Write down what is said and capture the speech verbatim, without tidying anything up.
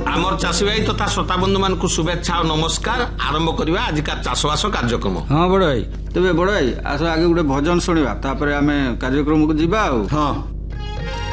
आमर चाषी भाई तथा श्रोता बंधु मान शुभेच्छा और नमस्कार। आरंभ करवा आजिका चाषबास कार्यक्रम। हाँ बड़ भाई तेरे बड़ भाई आस आगे गोटे भजन शुणा तापर आम कार्यक्रम को जीवा। हाँ